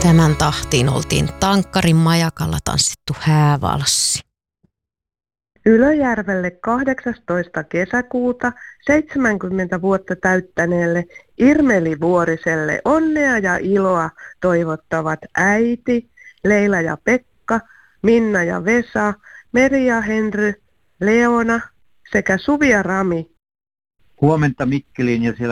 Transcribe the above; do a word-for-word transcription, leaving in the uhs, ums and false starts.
Tämän tahtiin oltiin Tankkarin majakalla tanssittu häävalssi. Ylöjärvelle kahdeksastoista kesäkuuta seitsemänkymmentä vuotta täyttäneelle Irmeli Vuoriselle onnea ja iloa toivottavat äiti, Leila ja Pekka, Minna ja Vesa, Meri ja Henry, Leona sekä Suvi ja Rami. Huomenta Mikkeliin ja siellä